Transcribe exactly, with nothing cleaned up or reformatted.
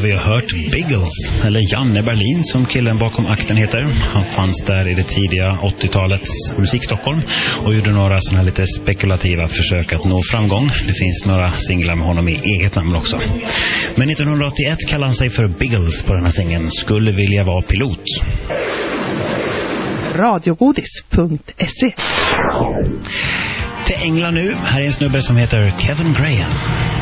vi har hört Biggles, eller Janne Berlin som killen bakom akten heter. Han fanns där i det tidiga åttiotalets musikstockholm och gjorde några sådana lite spekulativa försök att nå framgång. Det finns några singlar med honom i eget namn också. Men nittonhundraåttioett kallade han sig för Biggles på den här singeln. Skulle vilja vara pilot. radiogodis punkt se. Till England nu, här är en snubbe som heter Kevin Graham.